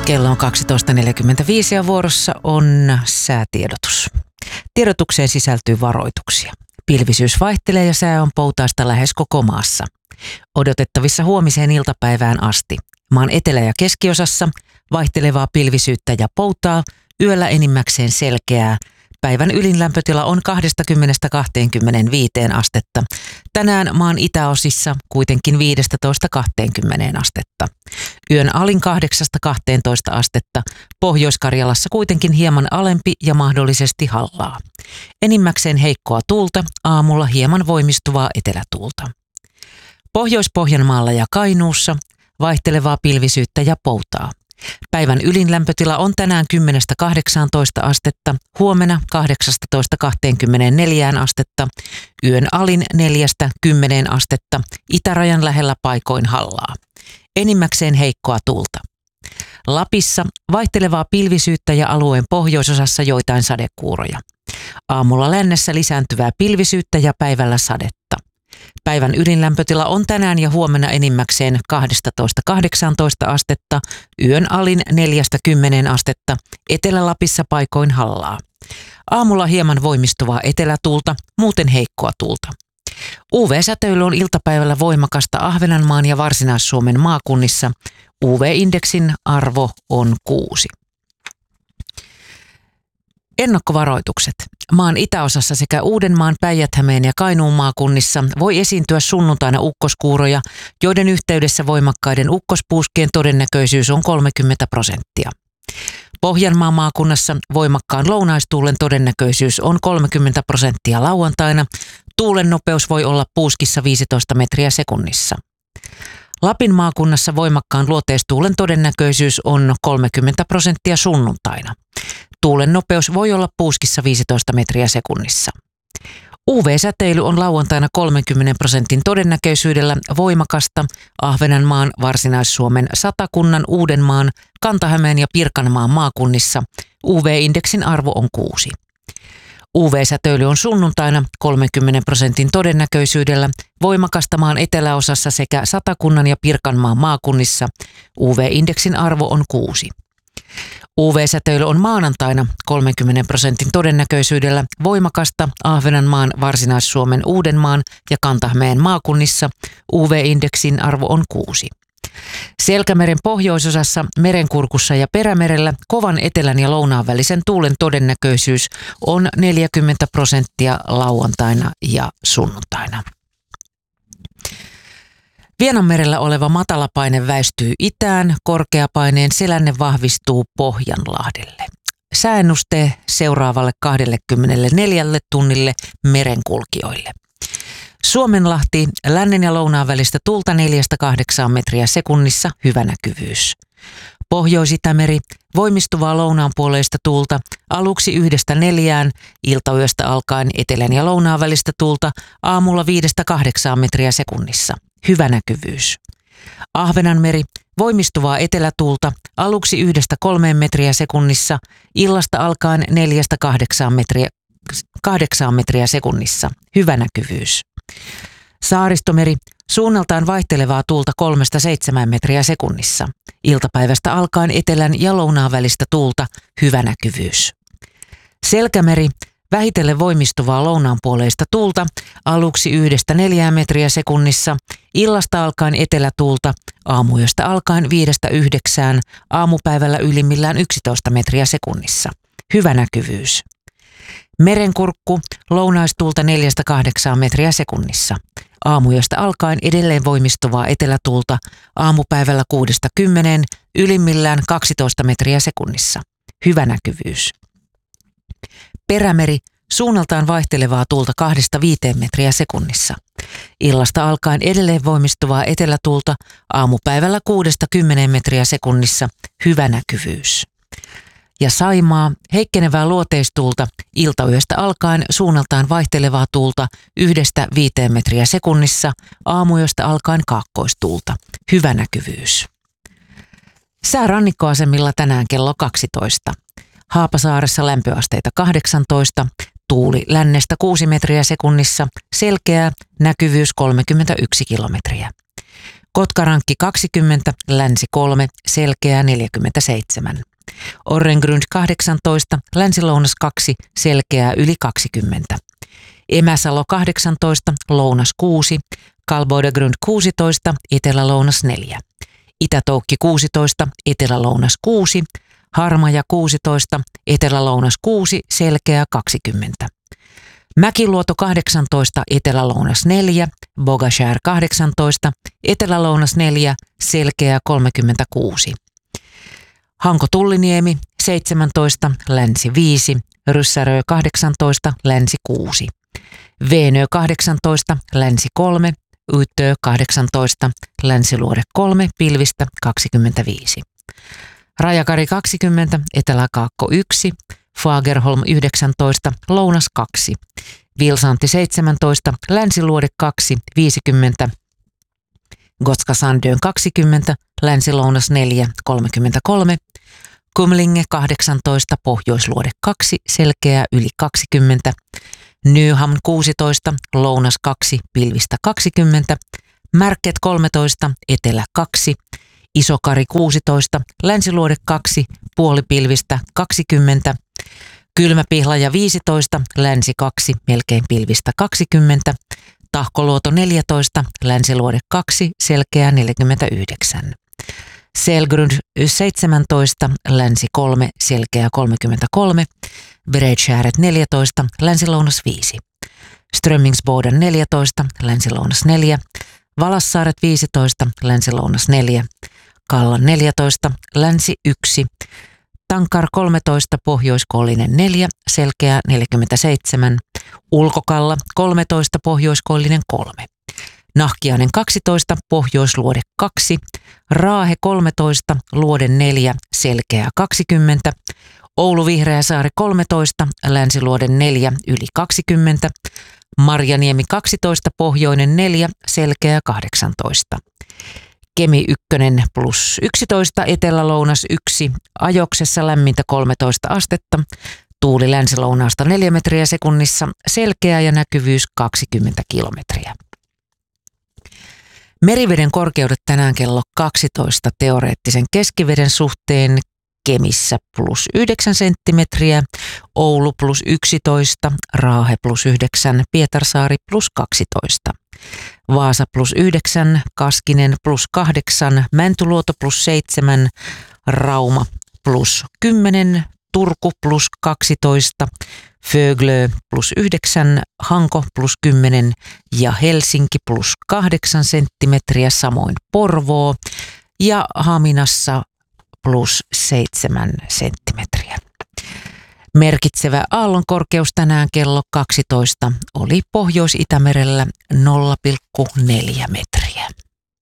Kello on 12.45 ja vuorossa on säätiedotus. Tiedotukseen sisältyy varoituksia. Pilvisyys vaihtelee ja sää on poutaista lähes koko maassa. Odotettavissa huomiseen iltapäivään asti. Maan etelä- ja keskiosassa vaihtelevaa pilvisyyttä ja poutaa, yöllä enimmäkseen selkeää. Päivän ylin lämpötila on 20–25 astetta. Tänään maan itäosissa kuitenkin 15–20 astetta. Yön alin 8–12 astetta. Pohjois-Karjalassa kuitenkin hieman alempi ja mahdollisesti hallaa. Enimmäkseen heikkoa tuulta, aamulla hieman voimistuvaa etelätuulta. Pohjois-Pohjanmaalla ja Kainuussa vaihtelevaa pilvisyyttä ja poutaa. Päivän ylin lämpötila on tänään 10–18 astetta, huomenna 18–24 astetta, yön alin 4–10 astetta, itärajan lähellä paikoin hallaa. Enimmäkseen heikkoa tuulta. Lapissa vaihtelevaa pilvisyyttä ja alueen pohjoisosassa joitain sadekuuroja. Aamulla lännessä lisääntyvää pilvisyyttä ja päivällä sadetta. Päivän ydinlämpötila on tänään ja huomenna enimmäkseen 12–18 astetta, yön alin 4–10 astetta, Etelä-Lapissa paikoin hallaa. Aamulla hieman voimistuvaa etelätuulta, muuten heikkoa tuulta. UV-säteily on iltapäivällä voimakasta Ahvenanmaan ja Varsinais-Suomen maakunnissa. UV-indeksin arvo on 6. Ennakkovaroitukset. Maan itäosassa sekä Uudenmaan, Päijät-Hämeen ja Kainuun maakunnissa voi esiintyä sunnuntaina ukkoskuuroja, joiden yhteydessä voimakkaiden ukkospuuskien todennäköisyys on 30%. Pohjanmaan maakunnassa voimakkaan lounaistuulen todennäköisyys on 30% lauantaina. Tuulen nopeus voi olla puuskissa 15 metriä sekunnissa. Lapin maakunnassa voimakkaan luoteistuulen todennäköisyys on 30% sunnuntaina. Tuulen nopeus voi olla puuskissa 15 metriä sekunnissa. UV-säteily on lauantaina 30% todennäköisyydellä voimakasta Ahvenanmaan, Varsinais-Suomen, Satakunnan, Uudenmaan, Kanta-Hämeen ja Pirkanmaan maakunnissa. UV-indeksin arvo on 6. UV-säteily on sunnuntaina 30% todennäköisyydellä voimakasta maan eteläosassa sekä Satakunnan ja Pirkanmaan maakunnissa. UV-indeksin arvo on 6. UV-säteily on maanantaina 30% todennäköisyydellä voimakasta Ahvenanmaan, Varsinais-Suomen, Uudenmaan ja Kanta-Hämeen maakunnissa. UV-indeksin arvo on 6. Selkämeren pohjoisosassa, Merenkurkussa ja Perämerellä kovan etelän ja lounaan välisen tuulen todennäköisyys on 40% lauantaina ja sunnuntaina. Vienanmerellä oleva matalapaine väistyy itään, korkeapaineen selänne vahvistuu Pohjanlahdelle. Sääennuste seuraavalle 24 tunnille merenkulkijoille. Suomenlahti, lännen ja lounaan välistä tuulta 4–8 metriä sekunnissa, hyvä näkyvyys. Pohjois-Itämeri, voimistuvaa lounaanpuoleista tuulta, aluksi 1–4, iltayöstä alkaen etelän ja lounaan välistä tuulta, aamulla 5–8 metriä sekunnissa, hyvä näkyvyys. Ahvenanmeri, voimistuvaa etelätuulta, aluksi 1–3 metriä sekunnissa, illasta alkaen 4–8 metriä sekunnissa, hyvä näkyvyys. Saaristomeri, suunnaltaan vaihtelevaa tuulta 3–7 metriä sekunnissa. Iltapäivästä alkaen etelän ja lounaan välistä tuulta, hyvä näkyvyys. Selkämeri, vähitellen voimistuvaa lounaanpuoleista tuulta, aluksi 1–4 metriä sekunnissa. Illasta alkaen etelätuulta, aamuyöstä alkaen 5–9, aamupäivällä ylimmillään 11 metriä sekunnissa. Hyvä näkyvyys. Merenkurkku, lounaistuulta 4–8 metriä sekunnissa. Aamuyöstä alkaen edelleen voimistuvaa etelätuulta, aamupäivällä 6–10, ylimmillään 12 metriä sekunnissa. Hyvä näkyvyys. Perämeri, suunnaltaan vaihtelevaa tuulta 2–5 metriä sekunnissa. Illasta alkaen edelleen voimistuvaa etelätuulta, aamupäivällä 6–10 metriä sekunnissa. Hyvä näkyvyys. Ja Saimaa, heikkenevää luoteistuulta, iltayöstä alkaen suunnaltaan vaihtelevaa tuulta 1–5 metriä sekunnissa, aamuyöstä alkaen kaakkoistuulta. Hyvä näkyvyys. Sää rannikkoasemilla tänään kello 12. Haapasaaressa lämpöasteita 18, tuuli lännestä 6 metriä sekunnissa, selkeää, näkyvyys 31 kilometriä. Kotkarankki 20, länsi 3, selkeää 47. Orrengrund 18, länsi-lounas 2, selkeää yli 20. Emäsalo 18, lounas 6, Kalboidegrund 16, etelä-lounas 4. Itätoukki 16, etelä-lounas 6, Harmaja 16, etelä-lounas 6, selkeää 20. Mäkiluoto 18, etelä-lounas 4, Bogashär 18, etelä-lounas 4, selkeää 36. Hanko-Tulliniemi 17, länsi 5, Ryssärö 18, länsi 6. Veenö 18, länsi 3, Yttö 18, länsiluode 3, pilvistä 25. Rajakari 20, eteläkaakko 1, Fagerholm 19, lounas 2. Vilsanti 17, länsiluode 2, 50. Gotska Sandön 20, länsilounas 4, 33. Kumlinge 18, pohjoisluode 2, selkeää yli 20. Nyhamn 16, lounas 2, pilvistä 20. Märket 13, etelä 2. Isokari 16, länsiluode 2, puolipilvistä 20. Kylmäpihlaja 15, länsi 2, melkein pilvistä 20. Tahkoluoto 14, länsiluode 2, selkeää 49. Selgrund 17, länsi 3, selkeää 33. Bredskärret 14, länsilounas 5. Strömmingsboden 14, länsilounas 4. Valassaaret 15, länsilounas 4. Kallan 14, länsi 1. Tankar 13, pohjoiskoillinen 4, selkeää 47. Ulkokalla 13, pohjoiskoillinen 3. Nahkiainen 12, pohjoisluode 2. Raahe 13, luode 4, selkeää 20. Oulu Vihreäsaari 13, länsiluode 4, yli 20. Marjaniemi 12, pohjoinen 4, selkeää 18. Kemi 1 plus 11, etelä-lounas 1, Ajoksessa lämmintä 13 astetta, tuuli länsilounaasta 4 metriä sekunnissa, selkeä ja näkyvyys 20 kilometriä. Meriveden korkeudet tänään kello 12 teoreettisen keskiveden suhteen: Kemissä plus 9 senttimetriä, Oulu plus 11, Raahe plus 9, Pietarsaari plus 12. Vaasa plus 9, Kaskinen plus 8, Mäntyluoto plus 7, Rauma plus 10, Turku plus 12, Föglö plus 9, Hanko plus 10 ja Helsinki plus 8 senttimetriä, samoin Porvoo ja Haminassa plus 7 senttimetriä. Merkitsevä aallonkorkeus tänään kello 12 oli Pohjois-Itämerellä 0,4 metriä.